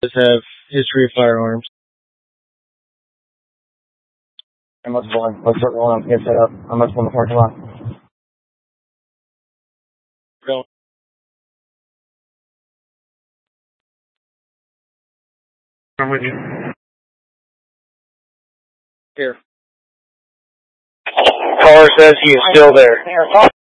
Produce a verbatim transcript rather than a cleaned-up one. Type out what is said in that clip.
Does have history of firearms. I'm much more. Let's start rolling up. Get set up. I'm much more in the parking lot. Go. I'm with you. Here. Caller says he is still there.